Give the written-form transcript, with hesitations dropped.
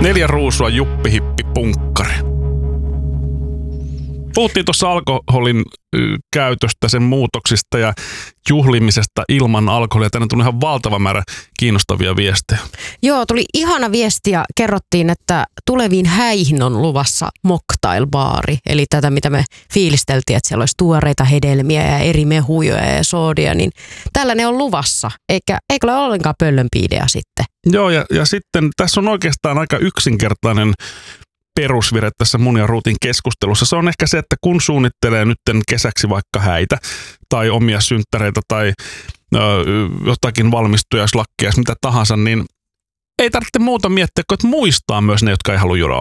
4 ruusua, juppi, hippi, punkkari. Puhuttiin tuossa alkoholin käytöstä, sen muutoksista ja juhlimisesta ilman alkoholia. Tänne tuli ihan valtava määrä kiinnostavia viestejä. Joo, tuli ihana viesti ja kerrottiin, että tuleviin häihin on luvassa mocktailbaari. Eli tätä, mitä me fiilisteltiin, että siellä olisi tuoreita hedelmiä ja eri mehuja ja soodia, niin tällainen on luvassa. Eikö ole ollenkaan pöllönpi idea sitten? Joo, ja sitten tässä on oikeastaan aika yksinkertainen perusvire tässä mun ja Ruutin keskustelussa. Se on ehkä se, että kun suunnittelee nytten kesäksi vaikka häitä tai omia synttäreitä tai jotakin valmistujaslakkia, mitä tahansa, niin ei tarvitse muuta miettiä, kun että muistaa myös ne, jotka ei halua juoda